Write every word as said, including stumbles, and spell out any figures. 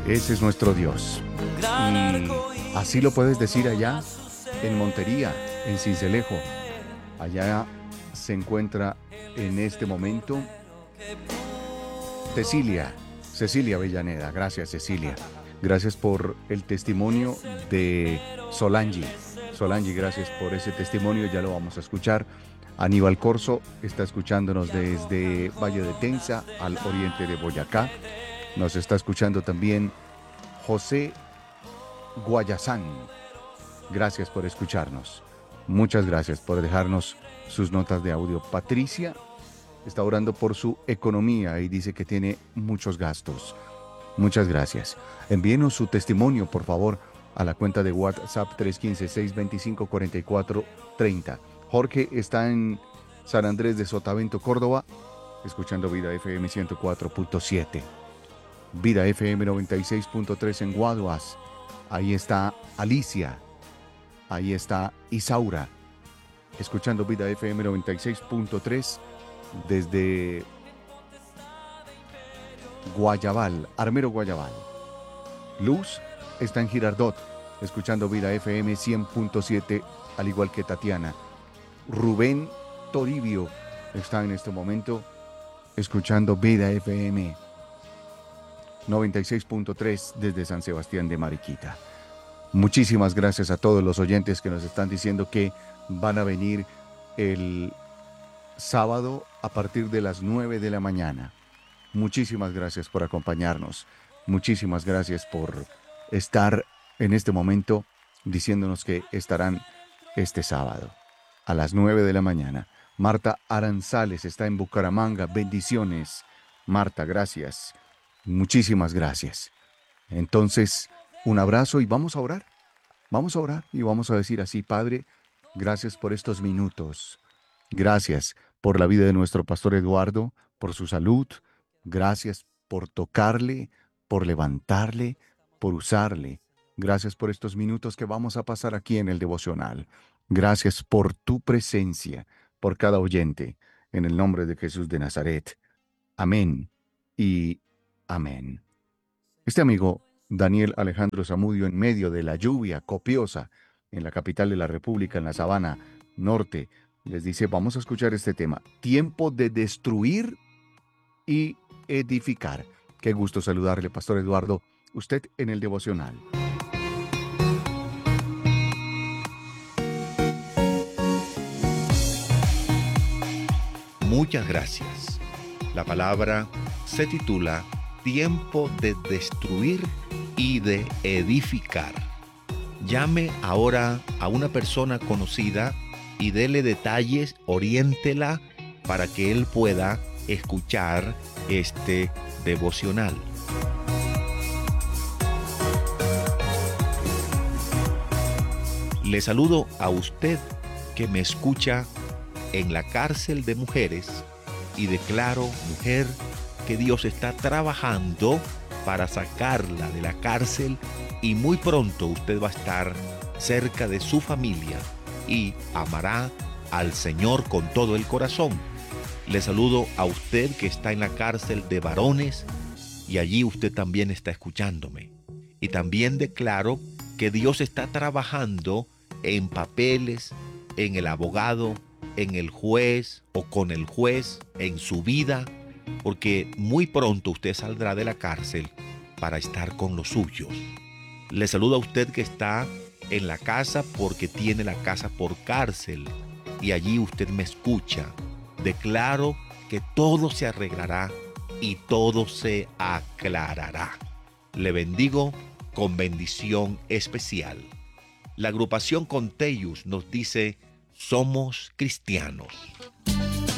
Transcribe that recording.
Ese es nuestro Dios. Y así lo puedes decir allá en Montería, en Sincelejo. Allá se encuentra en este momento Cecilia, Cecilia Avellaneda. Gracias, Cecilia. Gracias por el testimonio de Solange. Solange, gracias por ese testimonio, ya lo vamos a escuchar. Aníbal Corso está escuchándonos desde Valle de Tensa, al oriente de Boyacá. Nos está escuchando también José Guayazán. Gracias por escucharnos. Muchas gracias por dejarnos sus notas de audio. Patricia está orando por su economía y dice que tiene muchos gastos. Muchas gracias. Envíenos su testimonio, por favor, a la cuenta de WhatsApp tres uno cinco, seis dos cinco, cuatro cuatro tres cero. Jorge está en San Andrés de Sotavento, Córdoba, escuchando Vida F M ciento cuatro punto siete. Vida F M noventa y seis punto tres en Guaduas. Ahí está Alicia. Ahí está Isaura, escuchando Vida F M noventa y seis punto tres desde Guayabal, Armero Guayabal. Luz está en Girardot, escuchando Vida F M cien punto siete, al igual que Tatiana. Rubén Toribio está en este momento escuchando Vida F M noventa y seis punto tres desde San Sebastián de Mariquita. Muchísimas gracias a todos los oyentes que nos están diciendo que van a venir el sábado a partir de las nueve de la mañana. Muchísimas gracias por acompañarnos. Muchísimas gracias por estar en este momento diciéndonos que estarán este sábado a las nueve de la mañana. Marta Aranzales está en Bucaramanga. Bendiciones. Marta, gracias. Muchísimas gracias. Entonces, un abrazo y vamos a orar. Vamos a orar y vamos a decir así: Padre, gracias por estos minutos. Gracias por la vida de nuestro pastor Eduardo, por su salud. Gracias por tocarle, por levantarle, por usarle. Gracias por estos minutos que vamos a pasar aquí en el devocional. Gracias por tu presencia, por cada oyente. En el nombre de Jesús de Nazaret. Amén y amén. Este amigo Daniel Alejandro Zamudio, en medio de la lluvia copiosa en la capital de la República, en la Sabana Norte, les dice: vamos a escuchar este tema, tiempo de destruir y edificar. Qué gusto saludarle, Pastor Eduardo, usted en el devocional. Muchas gracias. La palabra se titula Tiempo de destruir y de edificar. Llame ahora a una persona conocida y dele detalles, oriéntela para que él pueda escuchar este devocional. Le saludo a usted que me escucha en la cárcel de mujeres y declaro, mujer, que Dios está trabajando para sacarla de la cárcel y muy pronto usted va a estar cerca de su familia y amará al Señor con todo el corazón. Le saludo a usted que está en la cárcel de varones y allí usted también está escuchándome. Y también declaro que Dios está trabajando en papeles, en el abogado, en el juez o con el juez, en su vida, porque muy pronto usted saldrá de la cárcel para estar con los suyos. Le saludo a usted que está en la casa porque tiene la casa por cárcel y allí usted me escucha. Declaro que todo se arreglará y todo se aclarará. Le bendigo con bendición especial. La agrupación Conteyus nos dice: somos cristianos.